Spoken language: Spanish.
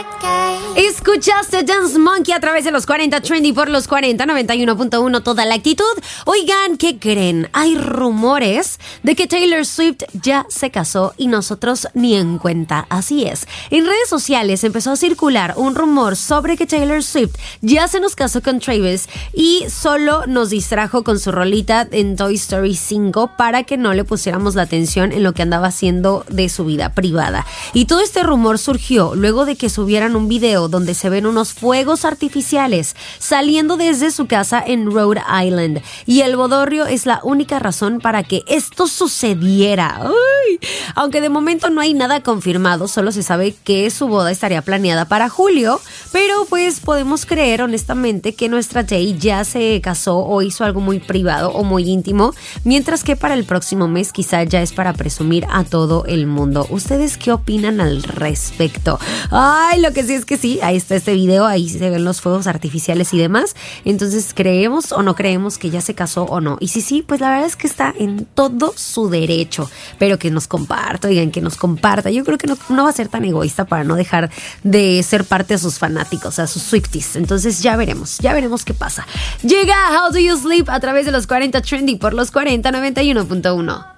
Escuchaste Dance Monkey a través de los 40 Trendy por los 40, 91.1 toda la actitud. Oigan, ¿qué creen? Hay rumores de que Taylor Swift ya se casó y nosotros ni en cuenta. Así es. En redes sociales empezó a circular un rumor sobre que Taylor Swift ya se nos casó con Travis y solo nos distrajo con su rolita en Toy Story 5 para que no le pusiéramos la atención en lo que andaba haciendo de su vida privada. Y todo este rumor surgió luego de que subieran un video donde se ven unos fuegos artificiales saliendo desde su casa en Rhode Island. Y el bodorrio es la única razón para que esto sucediera. ¡Uy! Aunque de momento no hay nada confirmado, solo se sabe que su boda estaría planeada para julio, pero pues podemos creer honestamente que nuestra Tay ya se casó o hizo algo muy privado o muy íntimo, mientras que para el próximo mes quizá ya es para presumir a todo el mundo. ¿Ustedes qué opinan al respecto? Ay, lo que sí es que sí, ahí está este video, ahí se ven los fuegos artificiales y demás. Entonces, ¿creemos o no creemos que ya se casó o no? Y sí, pues la verdad es que está en todo su derecho. Pero que nos comparta, oigan, que nos comparta. Yo creo que no va a ser tan egoísta para no dejar de ser parte de sus fanáticos, a sus Swifties. Entonces ya veremos qué pasa. Llega How Do You Sleep a través de los 40 Trendy por los 40, 91.1.